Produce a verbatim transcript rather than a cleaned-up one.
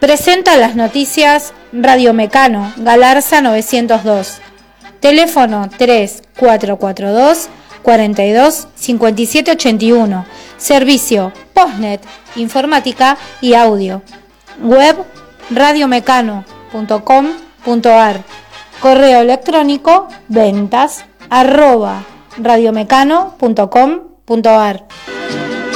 Presenta las noticias Radio Mecano, Galarza novecientos dos. Teléfono tres cuatro cuatro dos, cuatro dos, cinco siete ocho uno. Servicio Postnet, Informática y Audio. Web radiomecano punto com punto ar. Correo electrónico ventas arroba radiomecano punto com punto ar.